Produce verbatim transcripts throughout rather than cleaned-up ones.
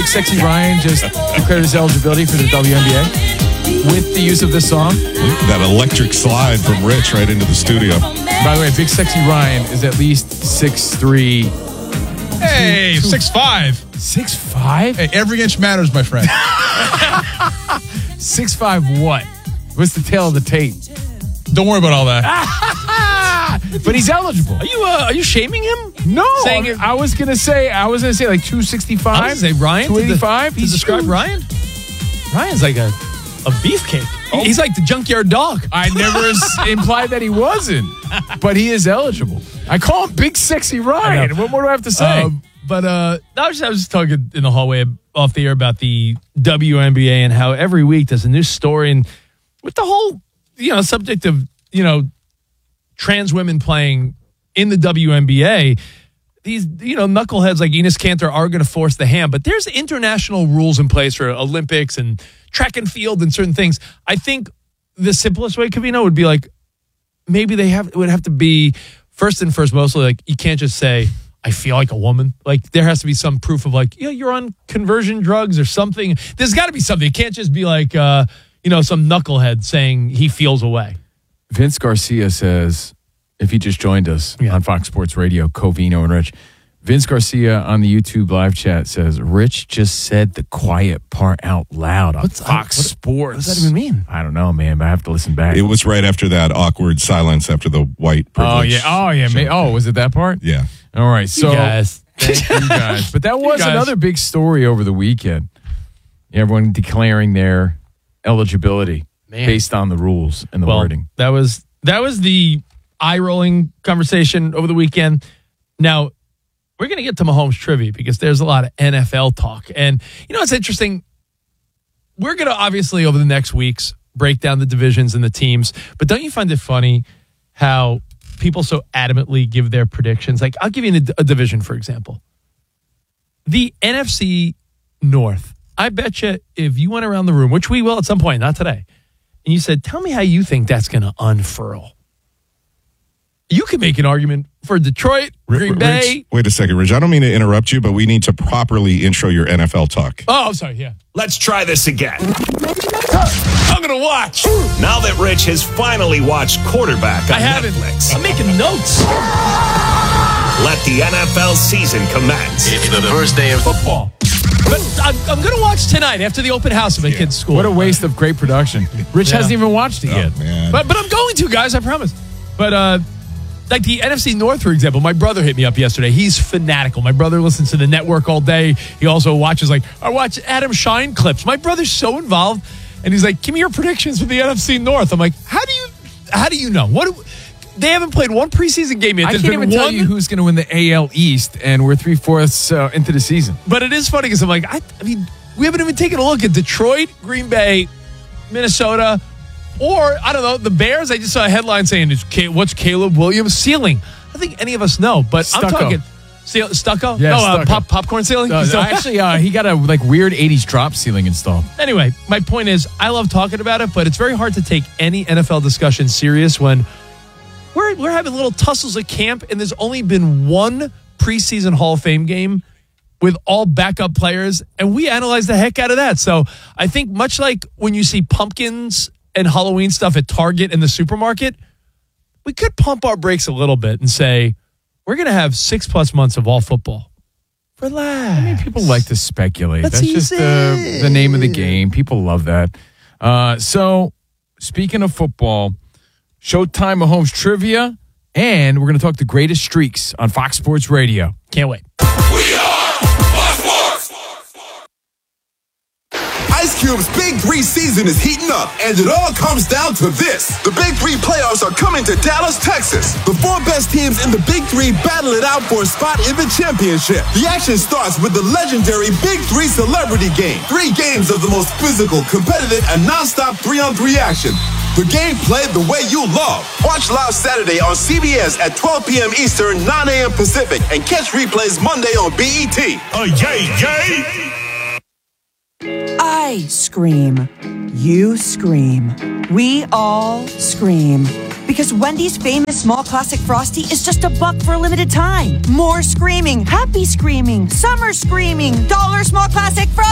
Big Sexy Ryan just declared his eligibility for the W N B A with the use of this song. That electric slide from Rich right into the studio. By the way, Big Sexy Ryan is at least six three. Hey, six five. six five? Hey, every inch matters, my friend. six five what? What's the tail of the tape? Don't worry about all that. But he's eligible. Are you uh, are you shaming him? No, Saying I, it- I was gonna say I was gonna say like two sixty five. I was gonna say Ryan two eighty five. To, de- to describe Ryan. Ryan's like a a beefcake. Oh. He's like the junkyard dog. I never s- implied that he wasn't, but he is eligible. I call him Big Sexy Ryan. What more do I have to say? Um, but uh, I was I was talking in the hallway off the air about the W N B A and how every week there's a new story, and with the whole you know subject of you know trans women playing in the W N B A. These, you know, knuckleheads like Enes Kanter are going to force the hand, but there's international rules in place for Olympics and track and field and certain things. I think the simplest way, Covino, would be like, maybe they have, it would have to be first and first, mostly like, you can't just say, I feel like a woman. Like, there has to be some proof of like, yeah, you're on conversion drugs or something. There's got to be something. It can't just be like, uh, you know, some knucklehead saying he feels away. Vince Garcia says, if he just joined us yeah. on Fox Sports Radio, Covino and Rich, Vince Garcia on the YouTube live chat says, Rich just said the quiet part out loud on What's, Fox what, Sports. What does that even mean? I don't know, man, but I have to listen back. It was right after that awkward silence after the white privilege. Oh, yeah. Oh, yeah. Man. Oh, was it that part? Yeah. All right. So, you guys. Thank you guys. But that was another big story over the weekend. Everyone declaring their eligibility man. based on the rules and the well, wording. That was that was the eye-rolling conversation over the weekend. Now, we're going to get to Mahomes trivia because there's a lot of N F L talk. And, you know, it's interesting. We're going to obviously, over the next weeks, break down the divisions and the teams. But don't you find it funny how people so adamantly give their predictions? Like, I'll give you a, a division, for example. The N F C North. I bet you if you went around the room, which we will at some point, not today, and you said, tell me how you think that's going to unfurl. You could make an argument for Detroit, Green Rich, Bay. Wait a second, Rich. I don't mean to interrupt you, but we need to properly intro your N F L talk. Oh, I'm sorry, yeah. Let's try this again. I'm going to watch. Now that Rich has finally watched Quarterback on I haven't. Netflix. I'm making notes. Let the N F L season commence. It's the first day of Football. But I'm, I'm going to watch tonight after the open house of my yeah. kid's school. What a waste of great production. Rich yeah. hasn't even watched it oh, yet. Man. But but I'm going to, guys, I promise. But uh, like the N F C North, for example, my brother hit me up yesterday. He's fanatical. My brother listens to the network all day. He also watches, like, I watch Adam Shine clips. My brother's so involved. And he's like, give me your predictions for the N F C North. I'm like, how do you how do you know? What do, they haven't played one preseason game yet. I There's can't been even one, tell you who's going to win the A L East, and we're three-fourths uh, into the season. But it is funny because I'm like, I, I mean, we haven't even taken a look at Detroit, Green Bay, Minnesota, or, I don't know, the Bears. I just saw a headline saying, what's Caleb Williams' ceiling? I don't think any of us know, but Stucco. I'm talking seal, stucco? Yeah, no, stucco. Uh, pop, popcorn ceiling? Uh, no, actually, uh, he got a like weird eighties drop ceiling installed. Anyway, my point is, I love talking about it, but it's very hard to take any N F L discussion serious when we're we're having little tussles at camp, and there's only been one preseason Hall of Fame game with all backup players, and we analyze the heck out of that. So I think much like when you see pumpkins and Halloween stuff at Target and the supermarket, we could pump our brakes a little bit and say, we're going to have six plus months of all football. Relax. I mean, people like to speculate. That's, That's just the, the name of the game. People love that. Uh, so, speaking of football, Showtime Mahomes trivia, and we're going to talk the greatest streaks on Fox Sports Radio. Can't wait. We are Fox Sports. Ice Cube's Big Three season is heating up, and it all comes down to this. The Big Three playoffs are coming to Dallas, Texas. The four best teams in the Big Three battle it out for a spot in the championship. The action starts with the legendary Big Three Celebrity Game. Three games of the most physical, competitive, and nonstop three-on-three action. The game played the way you love. Watch live Saturday on C B S at twelve p.m. Eastern, nine a.m. Pacific, and catch replays Monday on B E T. Oh, yay, yay! I scream. You scream. We all scream. Because Wendy's famous small classic Frosty is just a buck for a limited time. More screaming, happy screaming, summer screaming, dollar small classic Frosty.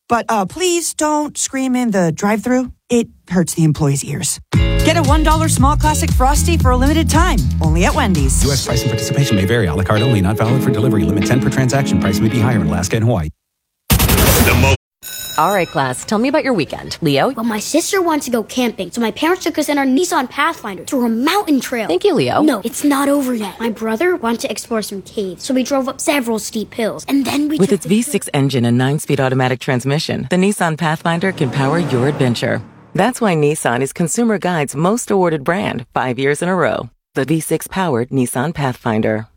But uh, please don't scream in the drive-thru. It hurts the employees' ears. Get a one dollar small classic Frosty for a limited time, only at Wendy's. U S price and participation may vary. A la carte only, not valid for delivery. Limit ten per transaction. Price may be higher in Alaska and Hawaii. The mo- All right, class, tell me about your weekend. Leo? Well, my sister wants to go camping, so my parents took us in our Nissan Pathfinder through a mountain trail. Thank you, Leo. No, it's not over yet. My brother wanted to explore some caves, so we drove up several steep hills, and then we With took its V six engine and nine-speed automatic transmission, the Nissan Pathfinder can power your adventure. That's why Nissan is Consumer Guide's most awarded brand, five years in a row. The V six-powered Nissan Pathfinder.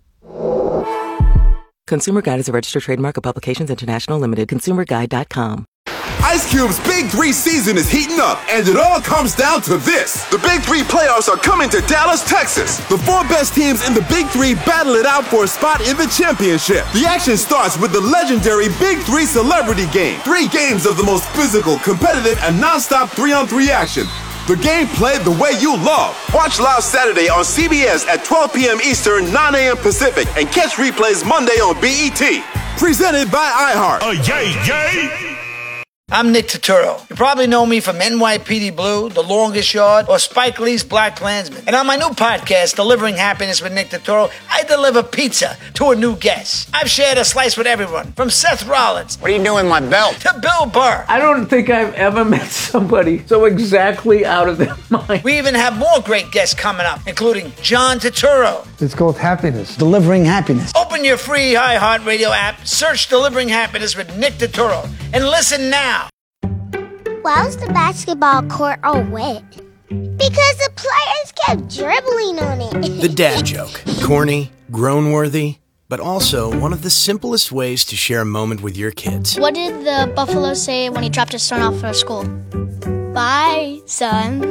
Consumer Guide is a registered trademark of Publications International Limited. consumer guide dot com. Ice Cube's Big Three season is heating up, and it all comes down to this. The Big Three playoffs are coming to Dallas, Texas. The four best teams in the Big Three battle it out for a spot in the championship. The action starts with the legendary Big Three Celebrity Game. Three games of the most physical, competitive, and non-stop three-on-three action. The game played the way you love. Watch live Saturday on C B S at twelve p.m. Eastern, nine a.m. Pacific, and catch replays Monday on B E T. Presented by iHeart. Oh, yay, yay! I'm Nick Turturro. You probably know me from N Y P D Blue, The Longest Yard, or Spike Lee's Black Klansman. And on my new podcast, Delivering Happiness with Nick Turturro, I deliver pizza to a new guest. I've shared a slice with everyone, from Seth Rollins. What are you doing with my belt? To Bill Burr. I don't think I've ever met somebody so exactly out of their mind. We even have more great guests coming up, including John Turturro. It's called Happiness. Delivering Happiness. Open your free iHeartRadio app, search Delivering Happiness with Nick Turturro, and listen now. Why was the basketball court all wet? Because the players kept dribbling on it. The dad joke. Corny, groan-worthy, but also one of the simplest ways to share a moment with your kids. What did the buffalo say when he dropped his son off for school? Bye, son.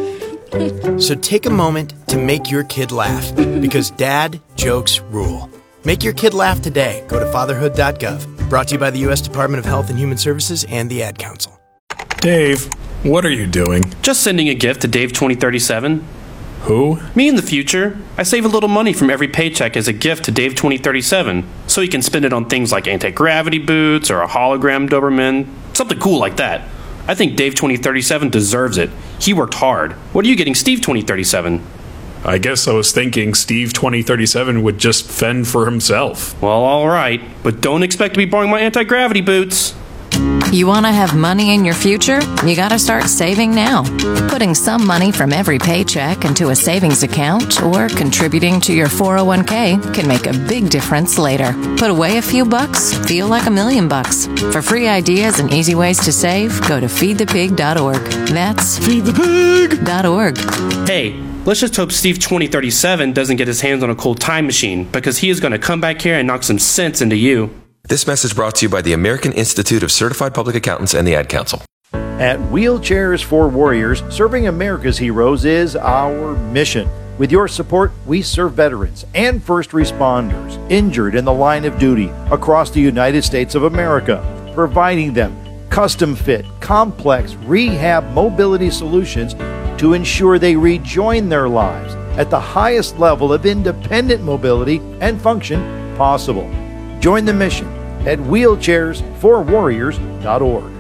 So take a moment to make your kid laugh, because dad jokes rule. Make your kid laugh today. Go to fatherhood dot gov. Brought to you by the U S Department of Health and Human Services and the Ad Council. Dave, what are you doing? Just sending a gift to Dave twenty thirty-seven. Who? Me in the future. I save a little money from every paycheck as a gift to Dave twenty thirty-seven, so he can spend it on things like anti-gravity boots or a hologram Doberman, something cool like that. I think Dave twenty thirty-seven deserves it. He worked hard. What are you getting Steve twenty thirty-seven? I guess I was thinking Steve twenty thirty-seven would just fend for himself. Well, all right, but don't expect to be borrowing my anti-gravity boots. You want to have money in your future? You got to start saving now. Putting some money from every paycheck into a savings account or contributing to your four oh one k can make a big difference later. Put away a few bucks, feel like a million bucks. For free ideas and easy ways to save, go to feed the pig dot org. That's feed the pig dot org. Hey, let's just hope Steve twenty thirty-seven doesn't get his hands on a cold time machine, because he is going to come back here and knock some sense into you. This message brought to you by the American Institute of Certified Public Accountants and the Ad Council. At Wheelchairs for Warriors, serving America's heroes is our mission. With your support, we serve veterans and first responders injured in the line of duty across the United States of America, providing them custom-fit, complex rehab mobility solutions to ensure they rejoin their lives at the highest level of independent mobility and function possible. Join the mission at wheelchairs for warriors dot org.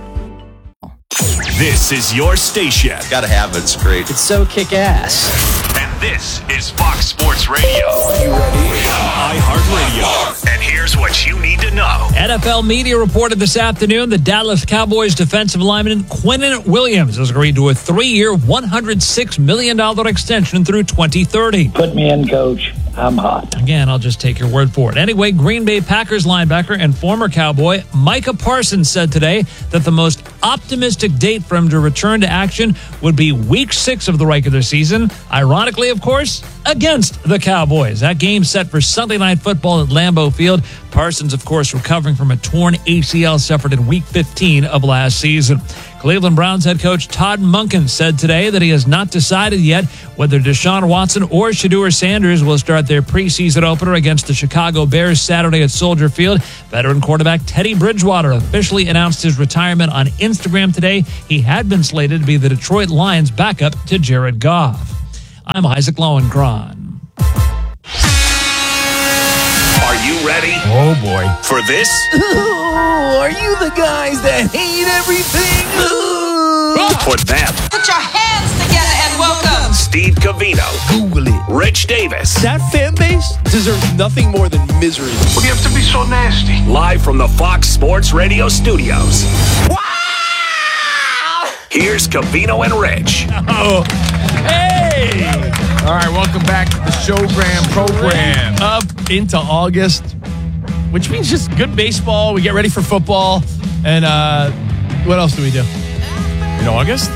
This is your station. Gotta have it. It's great. It's so kick-ass. And this is Fox Sports Radio. You ready? iHeartRadio. And here's what you need to know. N F L media reported this afternoon that Dallas Cowboys defensive lineman Quinnen Williams has agreed to a three-year, one hundred six million dollars extension through twenty thirty. Put me in, coach. I'm hot. Again, I'll just take your word for it. Anyway, Green Bay Packers linebacker and former Cowboy Micah Parsons said today that the most optimistic date for him to return to action would be week six of the regular season. Ironically, of course, against the Cowboys. That game set for Sunday Night Football at Lambeau Field. Parsons, of course, recovering from a torn A C L suffered in week fifteen of last season. Cleveland Browns head coach Todd Monken said today that he has not decided yet whether Deshaun Watson or Shedeur Sanders will start their preseason opener against the Chicago Bears Saturday at Soldier Field. Veteran quarterback Teddy Bridgewater officially announced his retirement on Instagram today. He had been slated to be the Detroit Lions' backup to Jared Goff. I'm Isaac Lowenkron. Are you ready? Oh, boy. For this? Ooh, Are you the guys that hate everything? For them, Put your hands together and welcome Steve Covino, Google it. Rich Davis. That fan base deserves nothing more than misery. What do you have to be so nasty? Live from the Fox Sports Radio studios. Wow! Here's Covino and Rich. Oh, hey! All right, welcome back to the Showgram program. Up into August, which means just good baseball. We get ready for football. And uh, what else do we do? In August?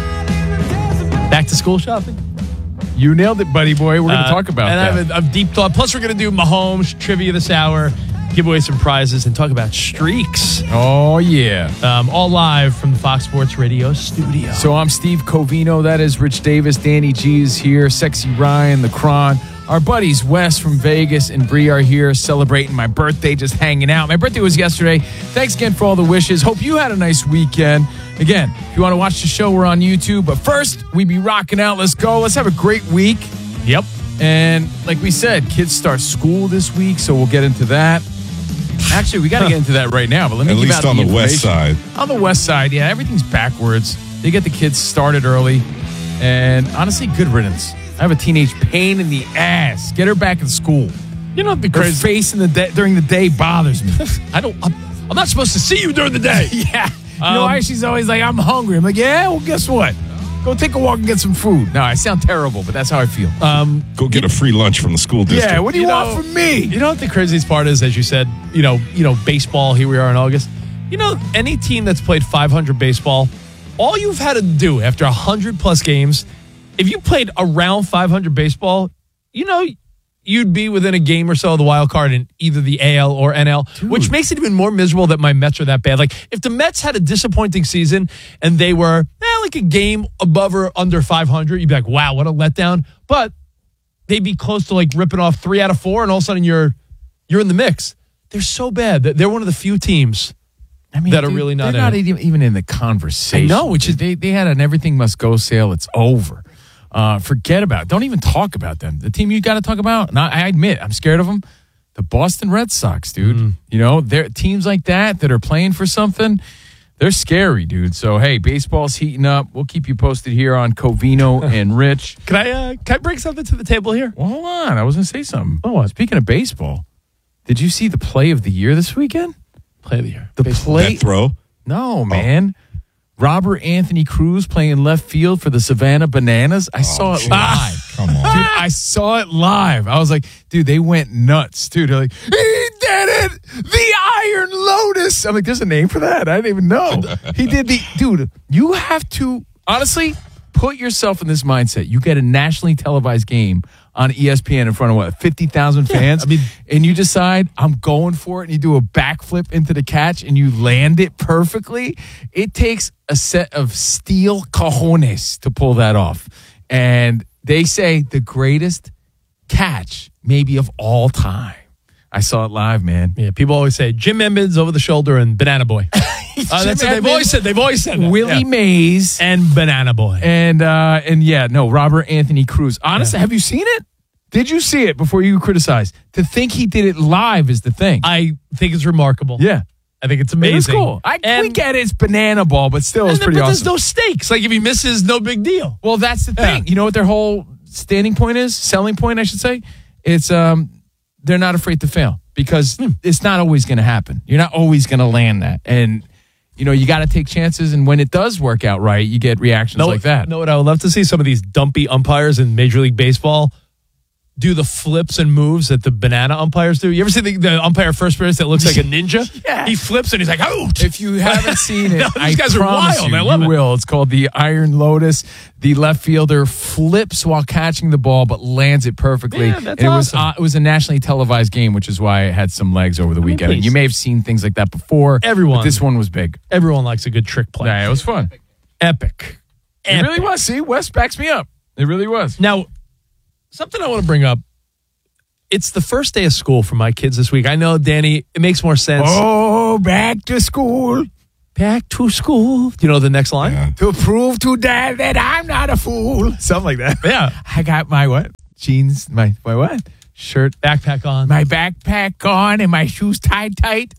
Back to school shopping. You nailed it, buddy boy. We're going to Uh, talk about and that. I have a, a deep thought. Plus, we're going to do Mahomes trivia this hour, give away some prizes, and talk about streaks. Oh, yeah. Um, all live from the Fox Sports Radio studio. So I'm Steve Covino. That is Rich Davis. Danny G is here. Sexy Ryan, the Cron. Our buddies Wes from Vegas and Bree are here celebrating my birthday, just hanging out. My birthday was yesterday. Thanks again for all the wishes. Hope you had a nice weekend. Again, if you want to watch the show, we're on YouTube. But first, we be rocking out. Let's go. Let's have a great week. Yep. And like we said, kids start school this week, so we'll get into that. Actually, we got to get into that right now. But let me At give least out on the west information. side. On the west side, yeah, everything's backwards. They get the kids started early, and honestly, good riddance. I have a teenage pain in the ass. Get her back in school. You know, the Her crazy. face in the day, during the day bothers me. I don't. I'm, I'm not supposed to see you during the day. Yeah. You know Um, why? She's always like, I'm hungry. I'm like, yeah, well, guess what? Go take a walk and get some food. No, I sound terrible, but that's how I feel. Um, Go get a free lunch from the school district. Yeah, what do you, You want know- from me? You know what the craziest part is? As you said, you know, you know, baseball. Here we are in August. You know, any team that's played five hundred baseball, all you've had to do after one hundred plus games, if you played around five hundred baseball, you know, you'd be within a game or so of the wild card in either the A L or N L, Dude. which makes it even more miserable that my Mets are that bad. Like, if the Mets had a disappointing season and they were eh, like a game above or under five hundred, you'd be like, wow, what a letdown. But they'd be close to like ripping off three out of four, and all of a sudden you're you're in the mix. They're so bad. They're one of the few teams I mean, that are dude, really not they're in not it. even, even in the conversation. I know, which is- they, they had an everything must go sale. It's over. Uh, forget about it. Don't even talk about them. The team you got to talk about, and I, I admit, I'm scared of them. The Boston Red Sox, dude. Mm. You know, they're teams like that that are playing for something. They're scary, dude. So, hey, baseball's heating up. We'll keep you posted here on Covino and Rich. Can I uh, can I bring something to the table here? Well, hold on. I was going to say something. Oh, speaking of baseball, did you see the play of the year this weekend? Play of the year. The play. That throw? No, man. Robert Anthony Cruz playing left field for the Savannah Bananas. I saw it live. Come on. Dude, I saw it live. I was like, dude, they went nuts, dude. They're like, he did it! The Iron Lotus! I'm like, there's a name for that? I didn't even know. He did the, dude, you have to, honestly, put yourself in this mindset. You get a nationally televised game on E S P N in front of what, fifty thousand fans? I mean, and you decide, I'm going for it, and you do a backflip into the catch, and you land it perfectly. It takes a set of steel cojones to pull that off. And they say the greatest catch maybe of all time. I saw it live, man. Yeah, people always say Jim Edmonds over the shoulder and Banana Boy. uh, that's what they've Edmonds, always said. They've always said that. Willie Yeah. Mays and Banana Boy. and uh, and yeah, no, Robert Anthony Cruz. Honestly, Yeah. have you seen it? Did you see it before you criticize? To think he did it live is the thing. I think it's remarkable. yeah. I think it's It amazing. was cool. I, And- we get it, it's banana ball, but still, and it's then- pretty but awesome. there's no stakes. Like, if he misses, no big deal. Well, that's the Yeah. thing. You know what their whole standing point is? Selling point, I should say? It's um, they're not afraid to fail because Hmm. it's not always going to happen. You're not always going to land that. And, you know, you got to take chances. And when it does work out right, you get reactions No, like that. know what I would love to see? Some of these dumpy umpires in Major League Baseball do the flips and moves that the banana umpires do. You ever see the, the umpire first base that looks like a ninja? Yeah. He flips and he's like, out. If you haven't seen it, No, I these guys are promise wild. you, I love you it. will. It's called the Iron Lotus. The left fielder flips while catching the ball, but lands it perfectly. Yeah, that's and it was awesome. uh, it was a nationally televised game, which is why it had some legs over the weekend. please. You may have seen things like that before. Everyone. but this one was big. Everyone likes a good trick play. Yeah, it was fun. Epic. It really was. See, Wes backs me up. It really was. Now, something I want to bring up. It's the first day of school for my kids this week. I know, Danny, it makes more sense. Oh, back to school. Back to school. Do you know the next line? Yeah. To prove to dad that I'm not a fool. Something like that. Yeah. I got my what? Jeans, my, my what? Shirt, Backpack on. my backpack on and my shoes tied tight.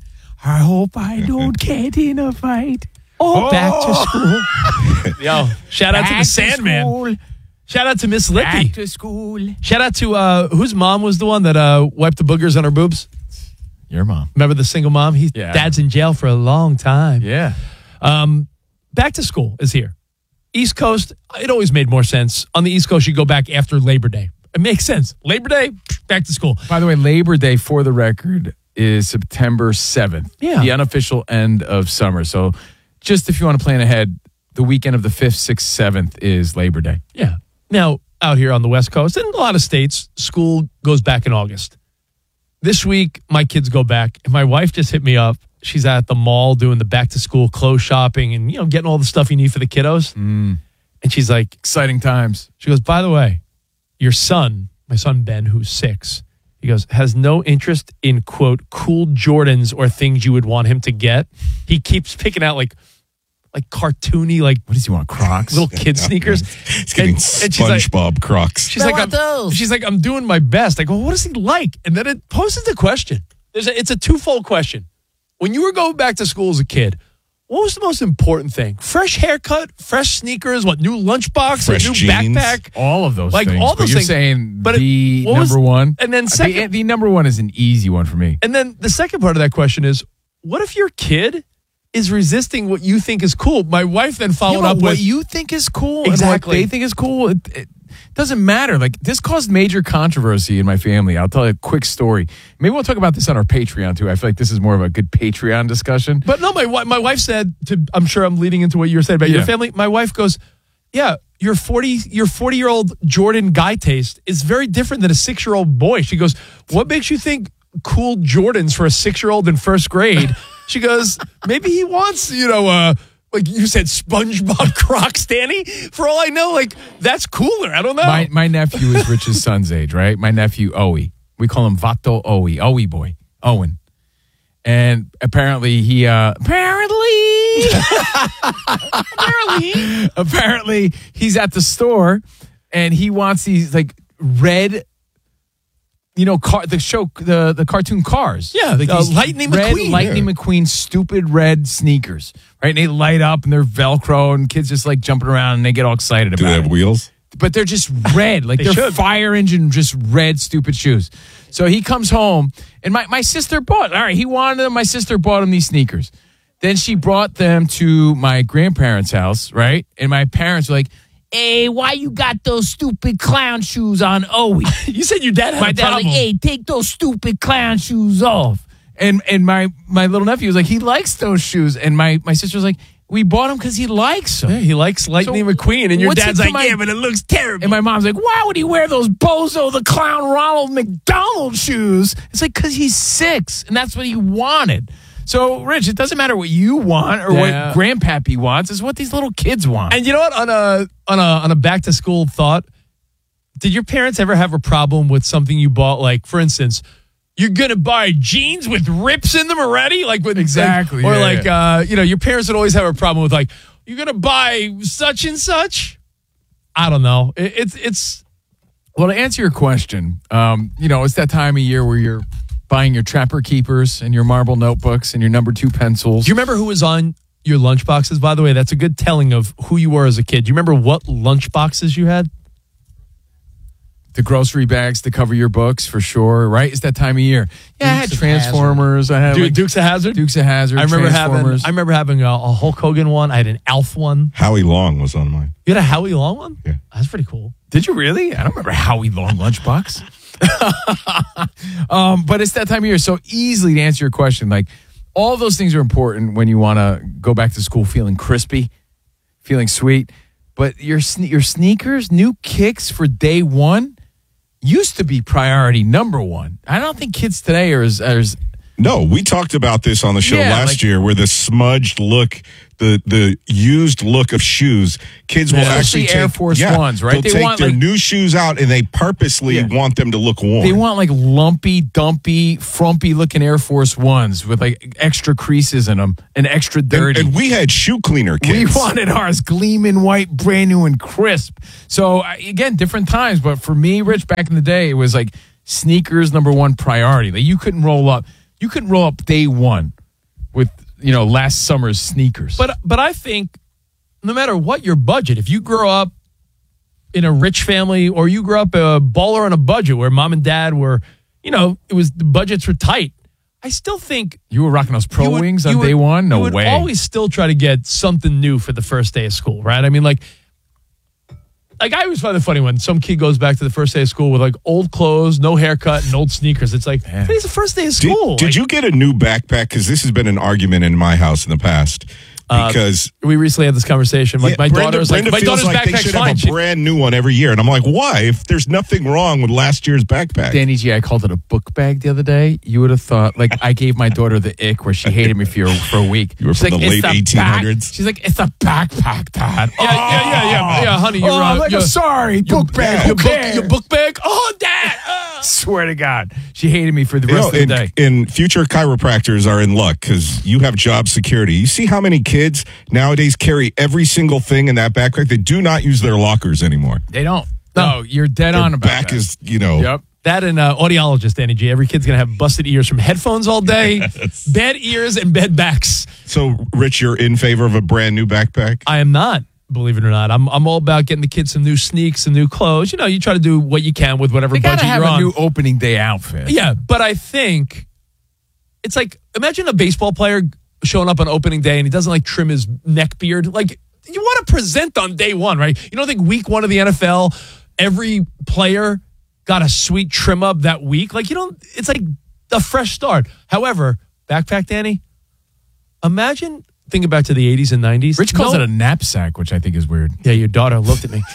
I hope I don't get in a fight. Oh, back to school. Yo, shout out Back to the to Sandman. school. Shout out to Miss Lippy. Back to school. Shout out to uh, whose mom was the one that uh, wiped the boogers on her boobs? Your mom. Remember the single mom? He, Yeah. Dad's in jail for a long time. Yeah. Um, back to school is here. East Coast, it always made more sense. On the East Coast, you go back after Labor Day. It makes sense. Labor Day, back to school. By the way, Labor Day, for the record, is September seventh. Yeah. The unofficial end of summer. So just if you want to plan ahead, the weekend of the fifth, sixth, seventh is Labor Day. Yeah. Now, out here on the West Coast, and a lot of states, school goes back in August. This week, my kids go back, and my wife just hit me up. She's at the mall doing the back-to-school clothes shopping and, you know, getting all the stuff you need for the kiddos. Mm. And she's like, exciting times. She goes, by the way, your son, my son Ben, who's six, he goes, has no interest in, quote, cool Jordans or things you would want him to get. He keeps picking out, like, like cartoony, like, what does he want, Crocs? Little kid sneakers. He's getting And- and she's like- SpongeBob Crocs. She's like, I'm, she's like, I'm doing my best. I go, what does he like? And then it poses the question. There's a, it's a twofold question. When you were going back to school as a kid, what was the most important thing? Fresh haircut, fresh sneakers, what, new lunchbox, Fresh a new jeans. backpack? All of those Like, things. all But those you're things. saying But it- the what was- number one? and then The- second- the, number one is an easy one for me. And then the second part of that question is, what if your kid is resisting what you think is cool? My wife then followed Yeah, up what with you think is cool Exactly. and what they think is cool. It, it doesn't matter. Like, this caused major controversy in my family. I'll tell you a quick story. Maybe we'll talk about this on our Patreon too. I feel like this is more of a good Patreon discussion. But no, my wi- my wife said to. I'm sure I'm leading into what you were saying about Yeah. your family. My wife goes, "Yeah, your forty your forty year old Jordan guy taste is very different than a six year old boy." She goes, "What makes you think cool Jordans for a six year old in first grade?" She goes, "Maybe he wants, you know, uh, like you said, SpongeBob Crocs, Danny. For all I know, like that's cooler. I don't know." My my nephew is Rich's son's age, right? My nephew Owie. We call him Vato Owie, Owie boy, Owen. And apparently he uh apparently apparently apparently he's at the store and he wants these like red, you know, car the show the the cartoon Cars. Yeah, like uh, these Lightning red McQueen. Lightning McQueen stupid red sneakers. Right? And they light up and they're Velcro and kids just like jumping around and they get all excited Do about they it. have wheels? But they're just red. Like They they're should. fire engine, just red, stupid shoes. So he comes home, and my, my sister bought, all right, he wanted them. My sister bought him these sneakers. Then she brought them to my grandparents' house, right? And my parents were like, hey, why you got those stupid clown shoes on, Owie? You said your dad had My a dad was problem. like, hey, take those stupid clown shoes off. And and my, my little nephew was like, he likes those shoes. And my, my sister was like, we bought them because he likes them. Yeah, he likes Lightning So, McQueen, and your what's dad's it to like, my- "Yeah, but it looks terrible." And my mom's like, why would he wear those Bozo the Clown Ronald McDonald shoes? It's like, because he's six, and that's what he wanted. So, Rich, it doesn't matter what you want or Yeah. what Grandpappy wants. It's what these little kids want. And you know what? On a on a on a back to school thought, did your parents ever have a problem with something you bought? Like, for instance, you're gonna buy jeans with rips in them already, like with Exactly, like- or yeah, like yeah. uh, you know, your parents would always have a problem with like, you're gonna buy such and such. I don't know. It, it's it's Well, to answer your question, um, you know, it's that time of year where you're buying your Trapper Keepers and your marble notebooks and your number two pencils. Do you remember who was on your lunch boxes? By the way, that's a good telling of who you were as a kid. Do you remember what lunch boxes you had? The grocery bags to cover your books, for sure, right? It's that time of year. Yeah, I had Dukes of Transformers. I had Du- like, Dukes of Hazzard. Dukes of Hazzard. I remember having. Transformers. I remember having a, a Hulk Hogan one. I had an Alf one. Howie Long was on mine. You had a Howie Long one? Yeah. That's pretty cool. Did you really? I don't remember Howie Long lunchbox. um, but it's that time of year. So easily to answer your question, like all those things are important when you want to go back to school feeling crispy, feeling sweet. But your sne- your sneakers, new kicks for day one, used to be priority number one. I don't think kids today are as, are as No, we talked about this on the show Yeah, last like- year, where the smudged look, the the used look of shoes, kids will Yeah. actually Especially take Air Force yeah, Ones, right? They'll They take want, their like- new shoes out and they purposely Yeah. want them to look worn. They want like lumpy, dumpy, frumpy looking Air Force Ones with like extra creases in them and extra dirty. And, and we had shoe cleaner We kits. wanted ours gleaming white, brand new and crisp. So uh, again, different times. But for me, Rich, back in the day, it was like sneakers number one priority. Like you couldn't roll up. You couldn't roll up day one you know, last summer's sneakers. But but I think no matter what your budget, if you grow up in a rich family or you grew up a baller on a budget where mom and dad were, you know, it was the budgets were tight. I still think you were rocking those Pro would, Wings on would, day one. No you would way. Always still try to get something new for the first day of school, right? I mean, like. Like, I always find it funny when some kid goes back to the first day of school with, like, old clothes, no haircut, and old sneakers. It's like, Man. today's the first day of school. Did, did like, you get a new backpack? Because this has been an argument in my house in the past. Because uh, we recently had this conversation. Like, yeah, my Brenda, daughter's Brenda like, my feels daughter's like they backpack's should fine. have a She- brand new one every year. And I'm like, why? If there's nothing wrong with last year's backpack. Danny G, I called it a book bag the other day. You would have thought, like, I gave my daughter the ick where she hated me for, for a week. You were She's from like, the "It's late a eighteen hundreds? Back-" She's like, it's a backpack, Dad. Yeah, yeah, yeah, yeah, yeah, honey. You're, oh, uh, I'm like, you're, I'm sorry, book bag. your, Who book, cares? your book bag? Oh, Dad. Uh. Swear to God. She hated me for the You rest know, of the and, day. and future chiropractors are in luck because you have job security. You see how many kids nowadays carry every single thing in that backpack? They do not use their lockers anymore. They don't. No, you're dead Their on about back that. is, you know. Yep. That and uh, audiologist, Danny G. Every kid's going to have busted ears from headphones all day, Yes. bad ears, and bad backs. So, Rich, you're in favor of a brand new backpack? I am not, believe it or not. I'm I'm all about getting the kids some new sneaks, some new clothes. You know, you try to do what you can with whatever They got budget to have you're a on. new opening day outfit. Yeah, but I think it's like, imagine a baseball player showing up on opening day and he doesn't like trim his neck beard. Like, you want to present on day one, right? You don't think week one of the N F L, every player got a sweet trim up that week? Like, you don't, it's like a fresh start. However, backpack, Danny, imagine thinking back to the eighties and nineties. Rich calls No- it a knapsack, which I think is weird. Yeah, your daughter looked at me.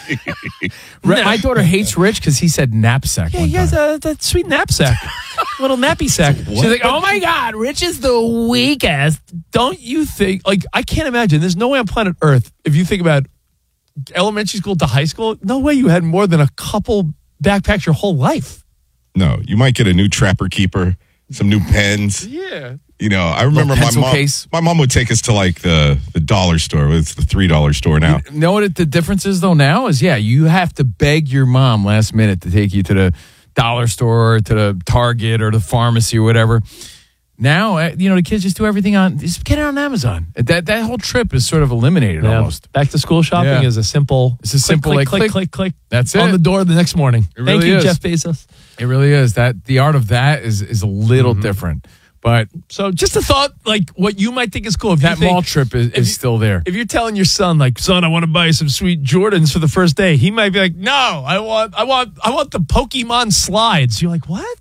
Re- My daughter hates Rich because he said knapsack. Yeah, one he has time. a, that sweet knapsack. Little nappy sack. She's like, oh my God, Rich is the weakest. Don't you think, like, I can't imagine. There's no way on planet Earth, if you think about elementary school to high school, no way you had more than a couple backpacks your whole life. No, you might get a new Trapper Keeper, some new pens. Yeah. You know, I remember my pencil mom. case. My mom would take us to like the the dollar store. It's the three dollar store now. You know what the difference is though now is yeah, you have to beg your mom last minute to take you to the dollar store or to the Target or the pharmacy or whatever. Now, uh, you know, the kids just do everything on, just get it on Amazon. That that whole trip is sort of eliminated Yeah. almost. Back to school shopping Yeah. is a simple. It's a simple, click, like, click, click. click, click. That's on it. the door the next morning. It Thank really you, is. Jeff Bezos. It really is. That the art of that is is a little Mm-hmm. different. But So just a thought, like what you might think is cool. If that you think, mall trip is, if is you- still there. If you're telling your son, like, son, I want to buy you some sweet Jordans for the first day, he might be like, no, I want, I want, I want the Pokemon slides. You're like, what?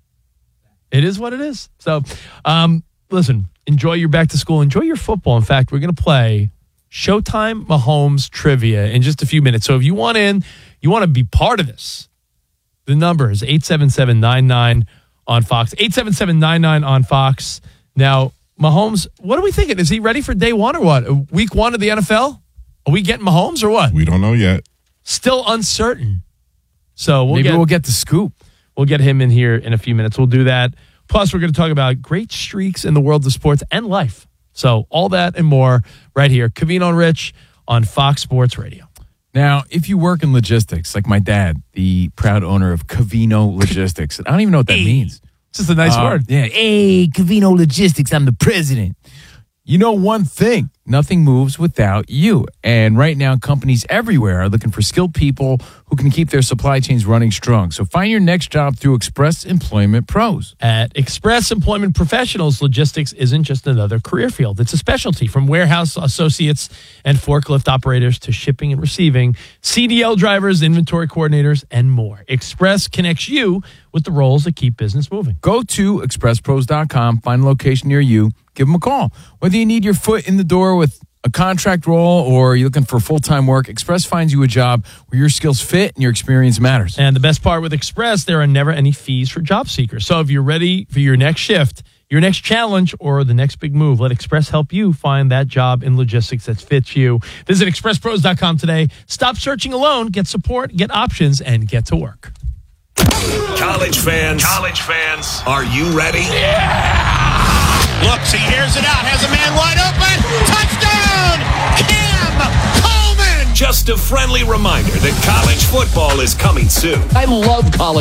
It is what it is. So, um, listen, enjoy your back to school. Enjoy your football. In fact, we're going to play Showtime Mahomes trivia in just a few minutes. So if you want in, you want to be part of this, the number is eight seven seven nine nine on Fox. eight seven seven nine nine on Fox. Now, Mahomes, what are we thinking? Is he ready for day one or what? Week one of the N F L? Are we getting Mahomes or what? We don't know yet. Still uncertain. So we'll Maybe get, we'll get the scoop. We'll get him in here in a few minutes. We'll do that. Plus, we're going to talk about great streaks in the world of sports and life. So all that and more right here. Covino and Rich on Fox Sports Radio. Now, if you work in logistics, like my dad, the proud owner of Covino Logistics, I don't even know what that means. It's just a nice Uh, word. Yeah. Hey, Covino Logistics, I'm the president. You know one thing, nothing moves without you. And right now, companies everywhere are looking for skilled people who can keep their supply chains running strong. So find your next job through Express Employment Pros. At Express Employment Professionals, logistics isn't just another career field. It's a specialty, from warehouse associates and forklift operators to shipping and receiving, C D L drivers, inventory coordinators, and more. Express connects you with the roles that keep business moving. Go to express pros dot com, find a location near you, give them a call. Whether you need your foot in the door with a contract role or you're looking for full-time work, Express finds you a job where your skills fit and your experience matters. And the best part with Express, there are never any fees for job seekers. So if you're ready for your next shift, your next challenge, or the next big move, let Express help you find that job in logistics that fits you. Visit express pros dot com today. Stop searching alone. Get support, get options, and get to work. College fans, college fans, are you ready? Looks, he airs it out, has a man wide open. Touchdown! Cam Coleman! Just a friendly reminder that college football is coming soon. I love college.